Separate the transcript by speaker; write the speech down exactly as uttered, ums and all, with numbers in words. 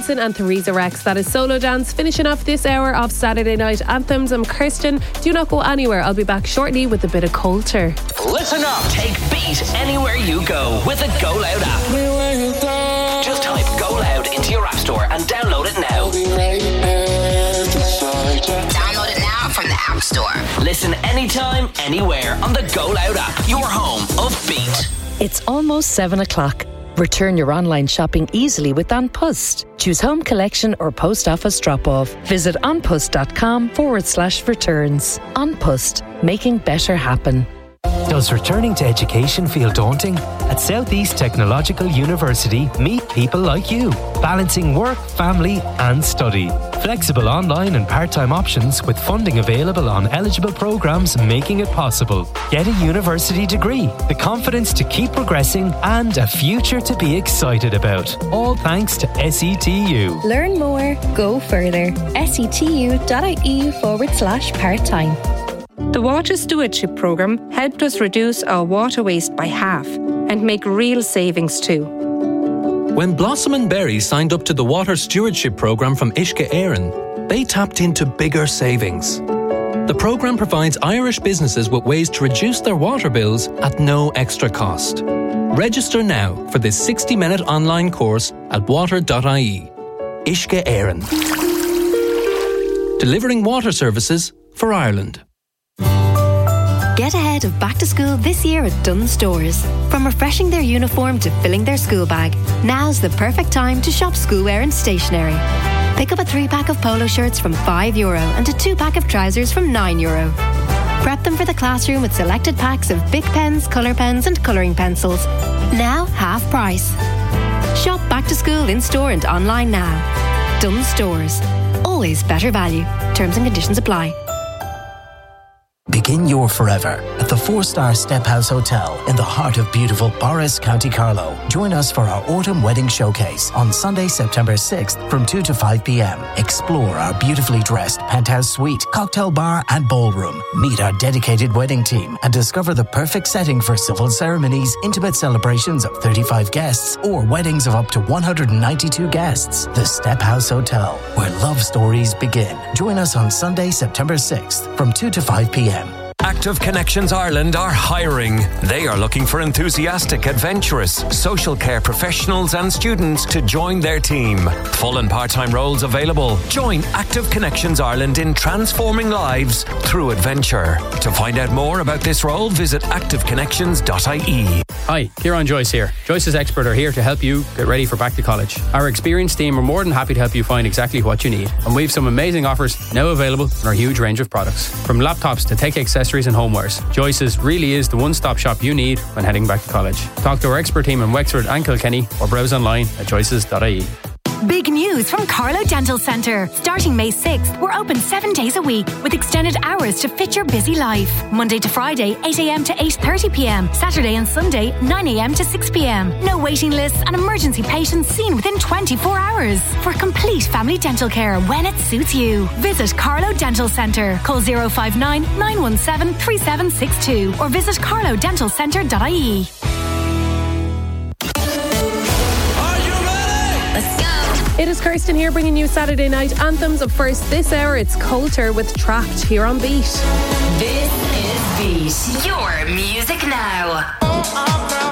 Speaker 1: Jackson and Theresa Rex. That is Solo Dance, finishing off this hour of Saturday Night Anthems. I'm Kirsten. Do not go anywhere. I'll be back shortly with a bit of Coulter.
Speaker 2: Listen up. Take Beat anywhere you go with the Go Loud app. Just type Go Loud into your app store and download it now.
Speaker 3: Download it now from the App Store.
Speaker 2: Listen anytime, anywhere on the Go Loud app. Your home of Beat.
Speaker 4: It's almost seven o'clock. Return your online shopping easily with An Post. Choose home collection or post office drop-off. Visit onpost.com forward slash returns. An Post, making better happen.
Speaker 5: Does returning to education feel daunting? At South East Technological University, meet people like you, balancing work, family and study. Flexible online and part-time options with funding available on eligible programmes, making it possible. Get a university degree, the confidence to keep progressing and a future to be excited about. All thanks to S E T U.
Speaker 6: Learn more, go further. setu.ie forward slash part-time.
Speaker 7: The Water Stewardship Programme helped us reduce our water waste by half and make real savings too.
Speaker 8: When Blossom and Berry signed up to the Water Stewardship Programme from Uisce Éireann, they tapped into bigger savings. The programme provides Irish businesses with ways to reduce their water bills at no extra cost. Register now for this sixty-minute online course at water dot I E. Uisce Éireann. Delivering water services for Ireland.
Speaker 9: Get ahead of back to school this year at Dunnes Stores. From refreshing their uniform to filling their school bag, now's the perfect time to shop schoolwear and stationery. Pick up a three-pack of polo shirts from five euro and a two-pack of trousers from nine euro. Prep them for the classroom with selected packs of Bic pens, colour pens and colouring pencils. Now half price. Shop back to school in store and online now. Dunnes Stores. Always better value. Terms and conditions apply.
Speaker 10: Begin your forever at the four-star Step House Hotel in the heart of beautiful Borris, County Carlow. Join us for our autumn wedding showcase on Sunday, September sixth from two to five p.m. Explore our beautifully dressed penthouse suite, cocktail bar and ballroom. Meet our dedicated wedding team and discover the perfect setting for civil ceremonies, intimate celebrations of thirty-five guests or weddings of up to one hundred ninety-two guests. The Step House Hotel, where love stories begin. Join us on Sunday, September sixth from two to five p.m.
Speaker 11: Active Connections Ireland are hiring. They are looking for enthusiastic, adventurous, social care professionals and students to join their team. Full and part-time roles available. Join Active Connections Ireland in transforming lives through adventure. To find out more about this role, visit active connections dot I E.
Speaker 12: Hi, Kieran Joyce here. Joyce's Expert are here to help you get ready for back to college. Our experienced team are more than happy to help you find exactly what you need. And we've some amazing offers now available in our huge range of products. From laptops to tech accessories and homewares, Joyce's really is the one-stop shop you need when heading back to college. Talk to our expert team in Wexford and Kilkenny or browse online at joyces dot I E.
Speaker 13: Big news from Carlow Dental Centre. Starting May sixth, we're open seven days a week with extended hours to fit your busy life. Monday to Friday, eight a.m. to eight thirty p.m. Saturday and Sunday, nine a.m. to six p.m. No waiting lists and emergency patients seen within twenty-four hours. For complete family dental care when it suits you. Visit Carlow Dental Centre. Call zero five nine, nine one seven, three seven six two or visit carlow dental centre dot I E.
Speaker 1: It is Kirsten here bringing you Saturday Night Anthems. Up first this hour, it's Coulter with Trapped here on Beat.
Speaker 3: This is Beat. Your music now.